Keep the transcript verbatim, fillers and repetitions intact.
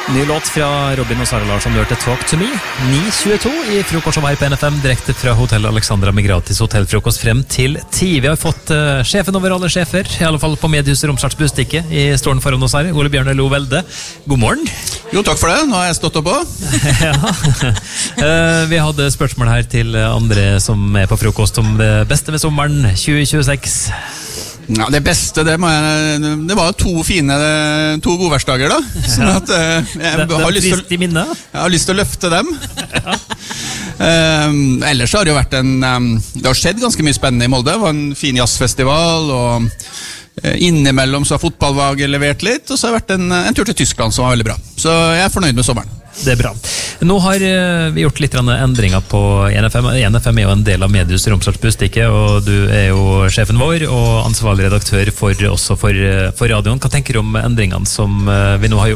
Ny låt fra Robin og Sara Larsson hørte Talk to me. ni tjueto i frokost som er på N F M, direkte fra Hotell Alexandra med gratis hotellfrokost frem til ti. Vi har fått uh, sjefen over alle sjefer, i alle fall på Mediehuset Romsdals Bustikke, i stolen foran oss her, Ole Bjørne Lo Velde. God morgen. Jo, takk for det. Nå har jeg stått oppå. Ja. uh, vi hadde spørsmål her til andre som er på frokost om det beste ved sommeren tjue tjueseks. Ja, det beste, det, må jeg, det var to fine, to godværsdager da. Sånn at uh, jeg, det, det har lyst til, jeg har lyst til å løfte dem. Ja. um, ellers har det jo vært en, um, det har skjedd ganske mye spennende i Molde. Det var en fin jazzfestival, og uh, innimellom så har fotballvaget levert litt, og så har det vært en, en tur til Tyskland som var veldig bra. Så jeg er fornøyd med sommeren. Det er bra. Nå har vi gjort litt endringer på N F M. N F M er jo en del av Mediehuset Romsdals Bustikke, og du er jo sjefen vår og ansvarlig redaktør for, også for, for radioen. Hva tenker du om endringene som vi nå har gjort?